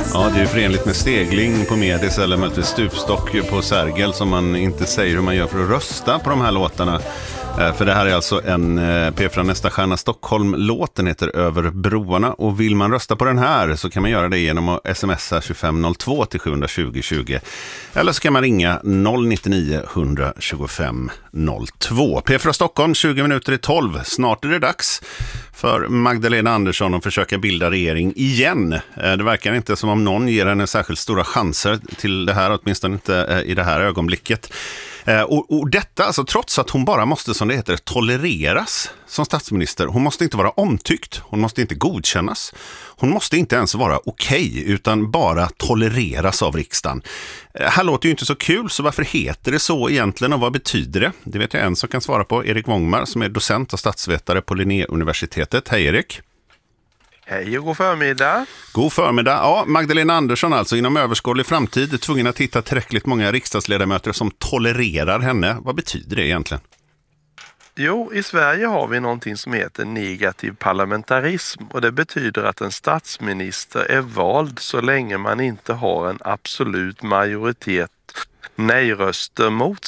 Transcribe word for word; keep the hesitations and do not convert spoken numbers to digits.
Ja, det är ju förenligt med stegling på Medis eller möjligtvis stupstock på Sergel som man inte säger hur man gör för att rösta på de här låtarna. För det här är alltså en P fyra Nästa Stjärna Stockholm-låt, den heter Över broarna, och vill man rösta på den här så kan man göra det genom att smsa tjugofem noll två till sju tjugo tjugo eller så kan man ringa noll nio nio ett ett fem noll två. P fyra Stockholm, tjugo minuter i tolv. Snart är det dags för Magdalena Andersson att försöka bilda regering igen. Det verkar inte som om någon ger henne särskilt stora chanser till det här, åtminstone inte i det här ögonblicket. Och, och detta alltså trots att hon bara måste, som det heter, tolereras som statsminister. Hon måste inte vara omtyckt, hon måste inte godkännas. Hon måste inte ens vara okej, utan bara tolereras av riksdagen. Här låter ju inte så kul, så varför heter det så egentligen och vad betyder det? Det vet jag en som kan svara på, Erik Wångmar som är docent och statsvetare på Linnéuniversitetet. Hej Erik! Hej och god förmiddag. God förmiddag. Ja, Magdalena Andersson alltså inom överskådlig framtid är tvungen att hitta tillräckligt många riksdagsledamöter som tolererar henne. Vad betyder det egentligen? Jo, i Sverige har vi någonting som heter negativ parlamentarism och det betyder att en statsminister är vald så länge man inte har en absolut majoritet nej-röster mot